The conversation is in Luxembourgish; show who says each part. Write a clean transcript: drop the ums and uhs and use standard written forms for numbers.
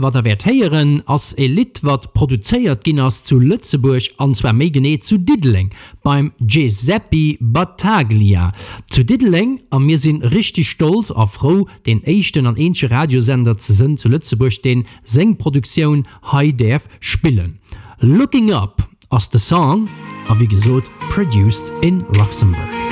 Speaker 1: wat wird heieren als Elit wat produziert Ginners zu Lützeburg an zwar mégené zu Diddling beim Giuseppe Battaglia zu Diddling an mir sind richtig stolz a froh den echten an ensche Radiosender zu sind zu Lützeburg den Sengproduktion Hi-Def spielen. Looking Up as the song, wie gesagt, produced in Luxembourg.